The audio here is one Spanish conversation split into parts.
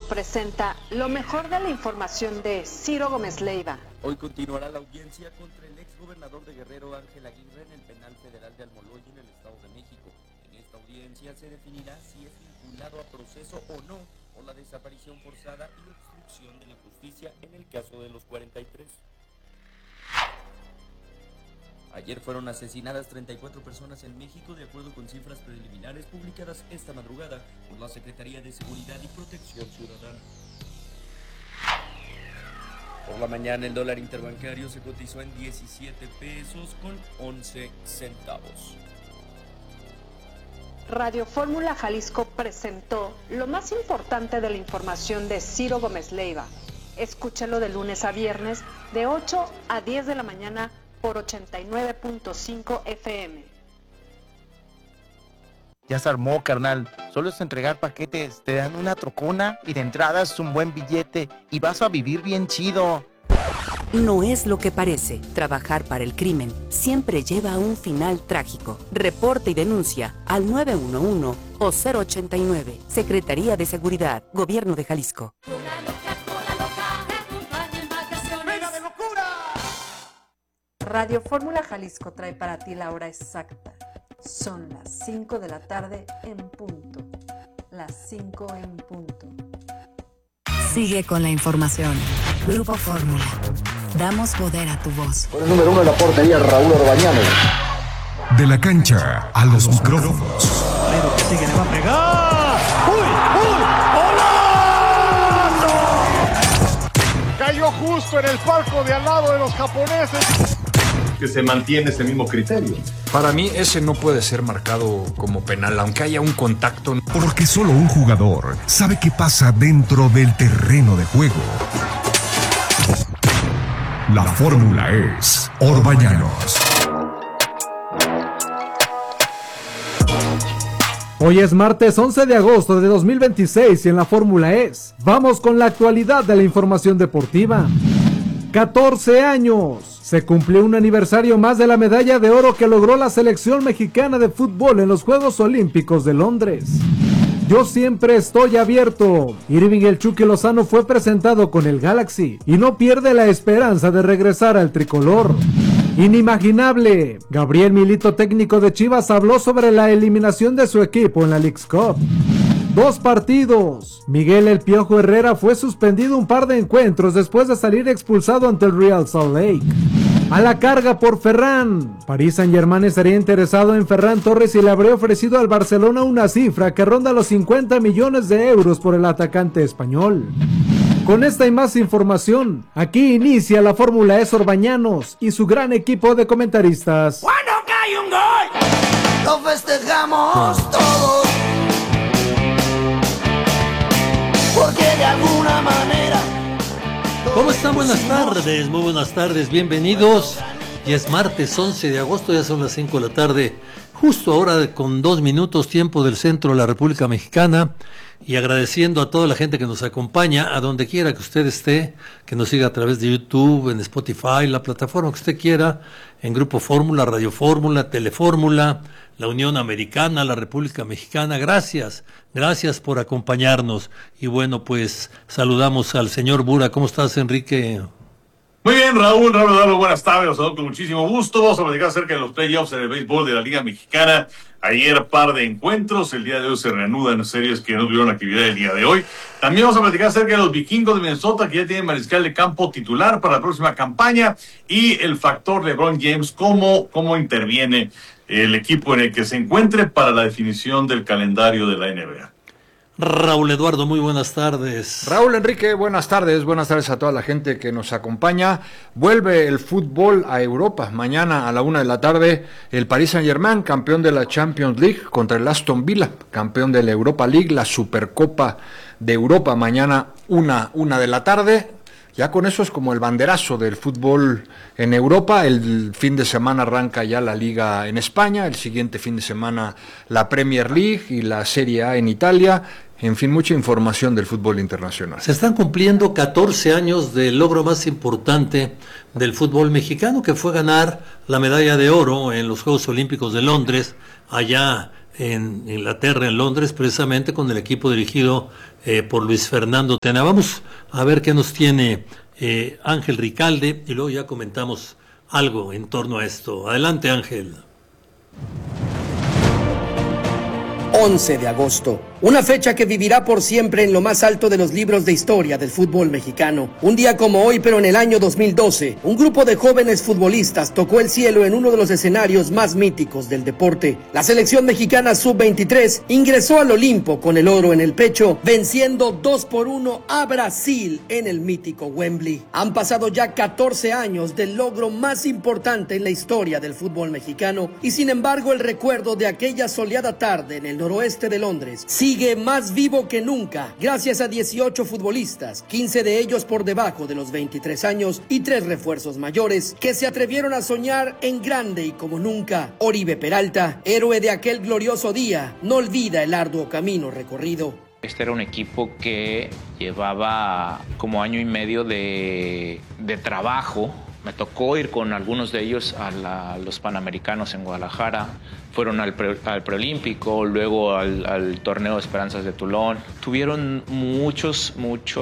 presenta lo mejor de la información de Ciro Gómez Leiva. Hoy continuará la audiencia contra el exgobernador de Guerrero, Ángel Aguirre, en el penal federal de Almoloya, en el Estado de México. En esta audiencia se definirá si es vinculado a proceso o no por la desaparición forzada y obstrucción de la justicia en el caso de los 43. Ayer fueron asesinadas 34 personas en México, de acuerdo con cifras preliminares publicadas esta madrugada por la Secretaría de Seguridad y Protección Ciudadana. Por la mañana el dólar interbancario se cotizó en 17 pesos con 11 centavos. Radio Fórmula Jalisco presentó lo más importante de la información de Ciro Gómez Leiva. Escúchalo de lunes a viernes de 8 a 10 de la mañana por 89.5 FM. Ya se armó, carnal. Solo es entregar paquetes, te dan una trocona y de entrada es un buen billete y vas a vivir bien chido. No es lo que parece. Trabajar para el crimen siempre lleva a un final trágico. Reporte y denuncia al 911 o 089. Secretaría de Seguridad, Gobierno de Jalisco. Radio Fórmula Jalisco trae para ti la hora exacta. Son las 5 de la tarde en punto. Las 5 en punto. Sigue con la información. Grupo Fórmula. Damos poder a tu voz. Con el número 1 de la portería, Raúl Orbañanos. De la cancha a los micrófonos. Pero que sigue, le va a pegar. ¡Uy! ¡Hola! Cayó justo en el palco de al lado de los japoneses. Que se mantiene ese mismo criterio. Para mí ese no puede ser marcado como penal, aunque haya un contacto. Porque solo un jugador sabe qué pasa dentro del terreno de juego. La fórmula es Orbañanos. Hoy es martes 11 de agosto de 2026 y en la fórmula es. Vamos con la actualidad de la información deportiva. 14 años. Se cumplió un aniversario más de la medalla de oro que logró la selección mexicana de fútbol en los Juegos Olímpicos de Londres. Yo siempre estoy abierto. Irving El Chucky Lozano fue presentado con el Galaxy y no pierde la esperanza de regresar al tricolor. Inimaginable. Gabriel Milito, técnico de Chivas, habló sobre la eliminación de su equipo en la Leagues Cup. 2 partidos. Miguel El Piojo Herrera fue suspendido un par de encuentros después de salir expulsado ante el Real Salt Lake. A la carga por Ferran. Paris Saint-Germain estaría interesado en Ferran Torres y le habría ofrecido al Barcelona una cifra que ronda los 50 millones de euros por el atacante español. Con esta y más información, aquí inicia la Fórmula E Orbañanos y su gran equipo de comentaristas. ¡Cuando cae un gol! ¡Lo festejamos todos! Porque de alguna manera... ¿Cómo están? Buenas tardes, muy buenas tardes, bienvenidos. Ya es martes 11 de agosto, ya son las 5 de la tarde, justo ahora con 2 minutos tiempo del centro de la República Mexicana, y agradeciendo a toda la gente que nos acompaña, a donde quiera que usted esté, que nos siga a través de YouTube, en Spotify, la plataforma que usted quiera, en Grupo Fórmula, Radio Fórmula, Telefórmula, la Unión Americana, la República Mexicana. Gracias por acompañarnos. Y bueno, pues saludamos al señor Bura. ¿Cómo estás, Enrique? Muy bien, Raúl, buenas tardes, los saludo con muchísimo gusto. Vamos a platicar acerca de los playoffs en el béisbol de la Liga Mexicana. Ayer par de encuentros, el día de hoy se reanudan series que no tuvieron actividad el día de hoy. También vamos a platicar acerca de los vikingos de Minnesota, que ya tienen mariscal de campo titular para la próxima campaña, y el factor LeBron James, cómo interviene el equipo en el que se encuentre para la definición del calendario de la NBA. Raúl Eduardo, muy buenas tardes. Raúl Enrique, buenas tardes a toda la gente que nos acompaña. Vuelve el fútbol a Europa. Mañana a la 1 de la tarde, el Paris Saint-Germain, campeón de la Champions League, contra el Aston Villa, campeón de la Europa League, la Supercopa de Europa. Mañana 1 de la tarde. Ya con eso es como el banderazo del fútbol en Europa. El fin de semana arranca ya la Liga en España, el siguiente fin de semana la Premier League y la Serie A en Italia. En fin, mucha información del fútbol internacional. Se están cumpliendo 14 años del logro más importante del fútbol mexicano, que fue ganar la medalla de oro en los Juegos Olímpicos de Londres, allá en Inglaterra, en Londres, precisamente con el equipo dirigido por Luis Fernando Tena. Vamos a ver qué nos tiene Ángel Ricalde y luego ya comentamos algo en torno a esto. Adelante, Ángel. 11 de agosto, una fecha que vivirá por siempre en lo más alto de los libros de historia del fútbol mexicano. Un día como hoy, pero en el año 2012, un grupo de jóvenes futbolistas tocó el cielo en uno de los escenarios más míticos del deporte. La selección mexicana sub-23 ingresó al Olimpo con el oro en el pecho, venciendo 2-1 a Brasil en el mítico Wembley. Han pasado ya 14 años del logro más importante en la historia del fútbol mexicano y sin embargo el recuerdo de aquella soleada tarde en el noroeste de Londres sigue más vivo que nunca, gracias a 18 futbolistas, 15 de ellos por debajo de los 23 años y 3 refuerzos mayores, que se atrevieron a soñar en grande y como nunca. Oribe Peralta, héroe de aquel glorioso día, no olvida el arduo camino recorrido. Este era un equipo que llevaba como año y medio de trabajo. Me tocó ir con algunos de ellos a los Panamericanos en Guadalajara. Fueron al Preolímpico, luego al Torneo de Esperanzas de Toulon. Tuvieron muchos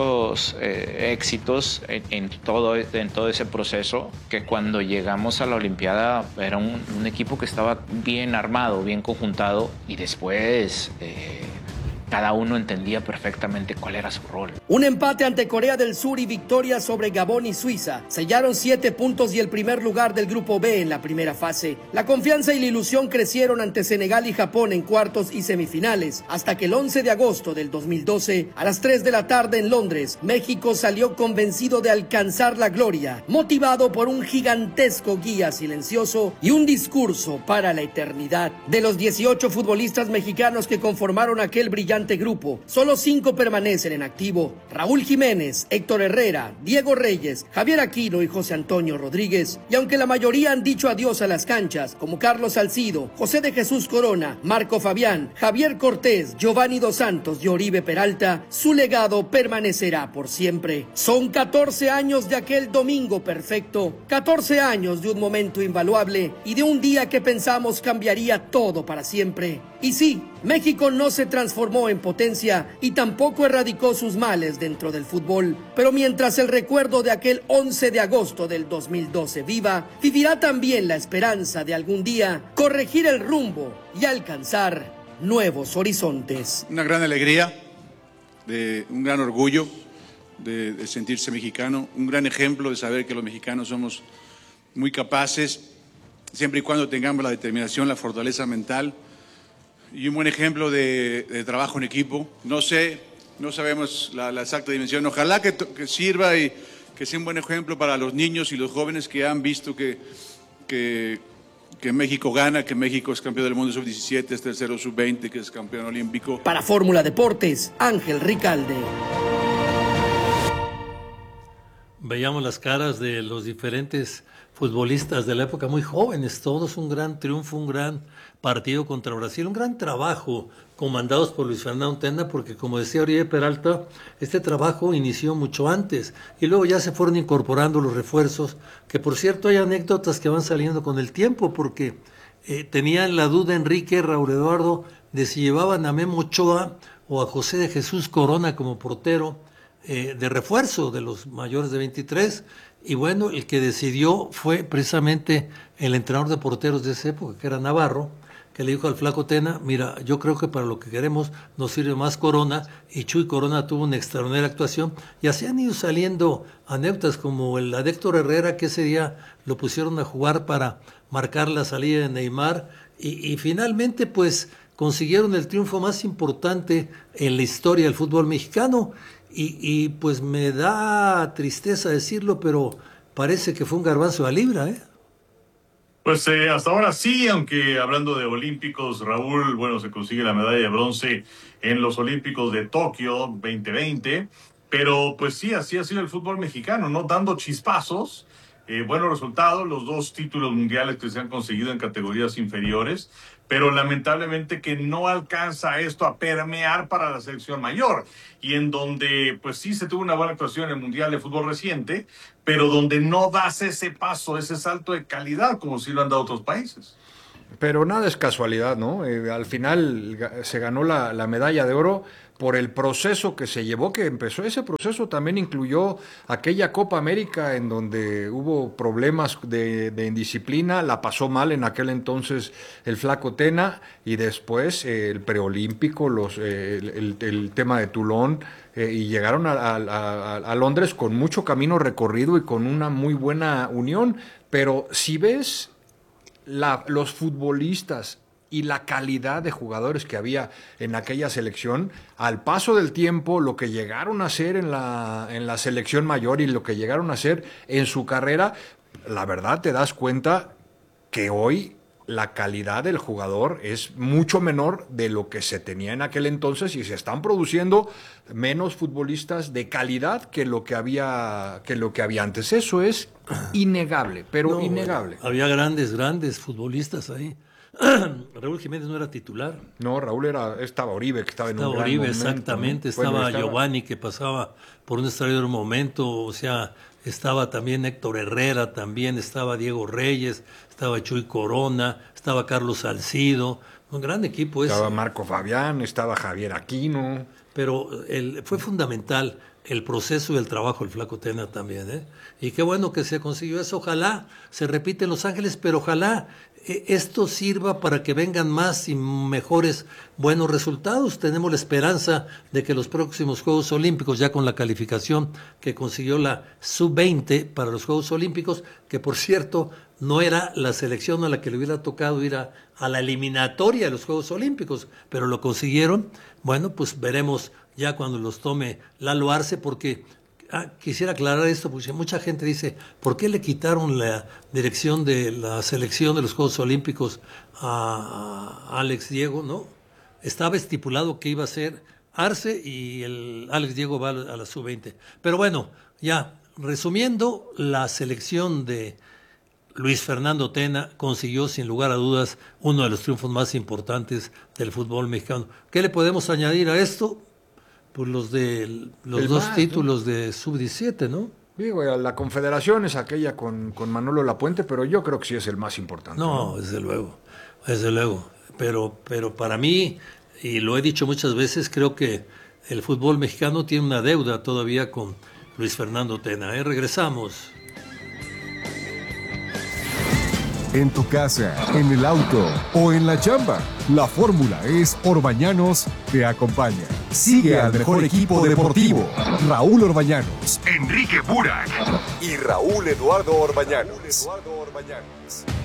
éxitos en todo ese proceso, que cuando llegamos a la Olimpiada era un equipo que estaba bien armado, bien conjuntado, y después cada uno entendía perfectamente cuál era su rol. Un empate ante Corea del Sur y victoria sobre Gabón y Suiza sellaron 7 puntos y el primer lugar del grupo B en la primera fase. La confianza y la ilusión crecieron ante Senegal y Japón en cuartos y semifinales, hasta que el 11 de agosto del 2012, a las 3 de la tarde en Londres, México salió convencido de alcanzar la gloria, motivado por un gigantesco guía silencioso y un discurso para la eternidad. De los 18 futbolistas mexicanos que conformaron aquel brillante grupo, solo 5 permanecen en activo: Raúl Jiménez, Héctor Herrera, Diego Reyes, Javier Aquino y José Antonio Rodríguez. Y aunque la mayoría han dicho adiós a las canchas, como Carlos Salcido, José de Jesús Corona, Marco Fabián, Javier Cortés, Giovanni Dos Santos y Oribe Peralta, su legado permanecerá por siempre. Son 14 años de aquel domingo perfecto, 14 años de un momento invaluable y de un día que pensamos cambiaría todo para siempre. Y sí, México no se transformó en potencia y tampoco erradicó sus males dentro del fútbol, pero mientras el recuerdo de aquel 11 de agosto del 2012 vivirá también la esperanza de algún día corregir el rumbo y alcanzar nuevos horizontes. Una gran alegría, un gran orgullo de sentirse mexicano, un gran ejemplo de saber que los mexicanos somos muy capaces, siempre y cuando tengamos la determinación, la fortaleza mental, y un buen ejemplo de trabajo en equipo. No sabemos la exacta dimensión. Ojalá que sirva y que sea un buen ejemplo para los niños y los jóvenes que han visto que México gana, que México es campeón del mundo sub-17, es tercero sub-20, que es campeón olímpico. Para Fórmula Deportes, Ángel Ricalde. Veíamos las caras de los diferentes futbolistas de la época, muy jóvenes, todos. Un gran triunfo, un gran partido contra Brasil, un gran trabajo comandados por Luis Fernando Tena, porque como decía Oribe Peralta, este trabajo inició mucho antes y luego ya se fueron incorporando los refuerzos, que por cierto hay anécdotas que van saliendo con el tiempo, porque tenían la duda Enrique, Raúl Eduardo, de si llevaban a Memo Ochoa o a José de Jesús Corona como portero de refuerzo de los mayores de 23, y bueno, el que decidió fue precisamente el entrenador de porteros de esa época, que era Navarro, que le dijo al flaco Tena: mira, yo creo que para lo que queremos nos sirve más Corona, y Chuy Corona tuvo una extraordinaria actuación, y así han ido saliendo anécdotas como el de Héctor Herrera, que ese día lo pusieron a jugar para marcar la salida de Neymar, y finalmente pues consiguieron el triunfo más importante en la historia del fútbol mexicano. Y pues me da tristeza decirlo, pero parece que fue un garbanzo a libra, ¿eh? Pues hasta ahora sí, aunque hablando de olímpicos, Raúl, bueno, se consigue la medalla de bronce en los Olímpicos de Tokio 2020, pero pues sí, así ha sido el fútbol mexicano, ¿no? Dando chispazos, buenos resultados, los 2 títulos mundiales que se han conseguido en categorías inferiores, pero lamentablemente que no alcanza esto a permear para la selección mayor, y en donde pues sí se tuvo una buena actuación en el Mundial de Fútbol reciente, pero donde no das ese paso, ese salto de calidad como sí lo han dado otros países. Pero nada es casualidad, ¿no? Al final se ganó la medalla de oro por el proceso que se llevó, que empezó. Ese proceso también incluyó aquella Copa América en donde hubo problemas de indisciplina, la pasó mal en aquel entonces el Flaco Tena, y después el preolímpico, el tema de Toulon, y llegaron a Londres con mucho camino recorrido y con una muy buena unión. Pero si ves los futbolistas y la calidad de jugadores que había en aquella selección, al paso del tiempo, lo que llegaron a hacer en la selección mayor y lo que llegaron a hacer en su carrera, la verdad te das cuenta que hoy la calidad del jugador es mucho menor de lo que se tenía en aquel entonces, y se están produciendo menos futbolistas de calidad que lo que había antes. Eso es innegable, pero innegable. Había grandes futbolistas ahí. Raúl Jiménez no era titular. No, Raúl estaba Oribe, que estaba en un gran Oribe, momento, exactamente, ¿no? Estaba Giovanni, que pasaba por un extraordinario momento, o sea, estaba también Héctor Herrera, también estaba Diego Reyes, estaba Chuy Corona, estaba Carlos Salcido, un gran equipo ese. Estaba Marco Fabián, estaba Javier Aquino. Pero fue fundamental el proceso y el trabajo del Flaco Tena también, ¿eh? Y qué bueno que se consiguió eso. Ojalá se repite en Los Ángeles, pero ojalá esto sirva para que vengan más y mejores buenos resultados. Tenemos la esperanza de que los próximos Juegos Olímpicos, ya con la calificación que consiguió la Sub-20 para los Juegos Olímpicos, que por cierto no era la selección a la que le hubiera tocado ir a la eliminatoria de los Juegos Olímpicos, pero lo consiguieron. Bueno, pues veremos ya cuando los tome Lalo Arce, porque quisiera aclarar esto, porque mucha gente dice, ¿por qué le quitaron la dirección de la selección de los Juegos Olímpicos a Alex Diego? No, estaba estipulado que iba a ser Arce y el Alex Diego va a la Sub-20. Pero bueno, ya resumiendo, la selección de Luis Fernando Tena consiguió sin lugar a dudas uno de los triunfos más importantes del fútbol mexicano. ¿Qué le podemos añadir a esto? Pues los dos títulos, ¿no?, de Sub-17, ¿no? Digo, la Confederación es aquella con Manolo Lapuente, pero yo creo que sí es el más importante. No, desde luego. Pero para mí, y lo he dicho muchas veces, creo que el fútbol mexicano tiene una deuda todavía con Luis Fernando Tena. Regresamos. En tu casa, en el auto o en la chamba, la fórmula es Orbañanos te acompaña. Sigue al mejor equipo deportivo, Raúl Orbañanos, Enrique Burak y Raúl Eduardo Orbañanos.